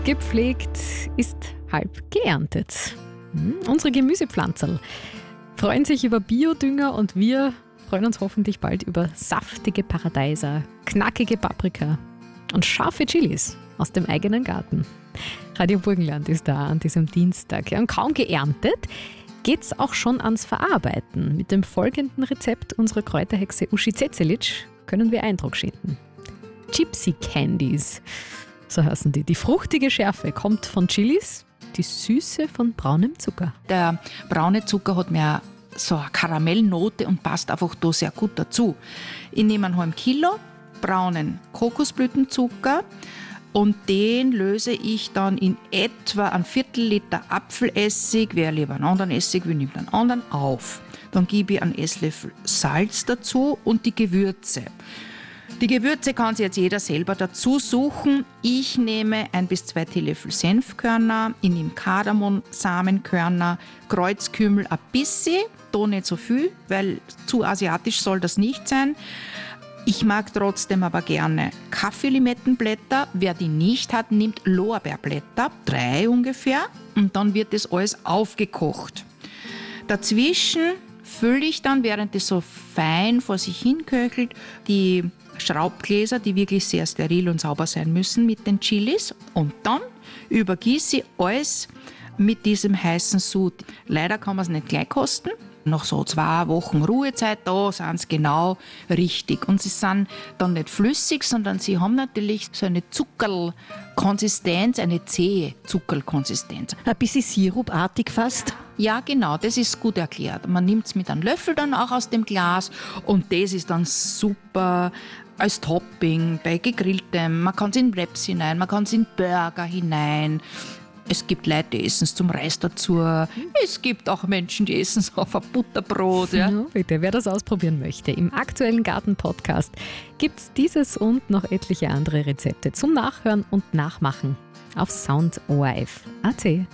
Gepflegt ist halb geerntet. Unsere Gemüsepflanzerl freuen sich über Biodünger und wir freuen uns hoffentlich bald über saftige Paradeiser, knackige Paprika und scharfe Chilis aus dem eigenen Garten. Radio Burgenland ist da an diesem Dienstag. Ja, und kaum geerntet geht's auch schon ans Verarbeiten. Mit dem folgenden Rezept unserer Kräuterhexe Uschi Zecelic können wir Eindruck schinden. Gypsy Candies, so heißen die. Die fruchtige Schärfe kommt von Chilis, die Süße von braunem Zucker. Der braune Zucker hat mehr so eine Karamellnote und passt einfach da sehr gut dazu. Ich nehme einen halben Kilo braunen Kokosblütenzucker und den löse ich dann in etwa ein Viertel Liter Apfelessig, wer lieber einen anderen Essig will, nimmt einen anderen auf. Dann gebe ich einen Esslöffel Salz dazu und die Gewürze. Die Gewürze kann sich jetzt jeder selber dazu suchen. Ich nehme 1 bis 2 Teelöffel Senfkörner, ich nehme Kardamom, Samenkörner, Kreuzkümmel ein bisschen, da nicht so viel, weil zu asiatisch soll das nicht sein. Ich mag trotzdem aber gerne Kaffeelimettenblätter. Wer die nicht hat, nimmt Lorbeerblätter, 3 ungefähr, und dann wird das alles aufgekocht. Dazwischen fülle ich dann, während das so fein vor sich hin köchelt, die Schraubgläser, die wirklich sehr steril und sauber sein müssen, mit den Chilis, und dann übergieße ich alles mit diesem heißen Sud. Leider kann man es nicht gleich kosten. Nach so 2 Wochen Ruhezeit, da sind sie genau richtig. Und sie sind dann nicht flüssig, sondern sie haben natürlich so eine Zuckerlkonsistenz, eine zähe Zuckerlkonsistenz. Ein bisschen sirupartig fast. Ja, genau, das ist gut erklärt. Man nimmt es mit einem Löffel dann auch aus dem Glas und das ist dann super als Topping bei gegrilltem. Man kann es in Wraps hinein, man kann es in Burger hinein. Es gibt Leute, die essen es zum Reis dazu. Es gibt auch Menschen, die essen es auf ein Butterbrot. Ja? Ja, bitte, wer das ausprobieren möchte. Im aktuellen Garten-Podcast gibt es dieses und noch etliche andere Rezepte zum Nachhören und Nachmachen auf soundorf.at.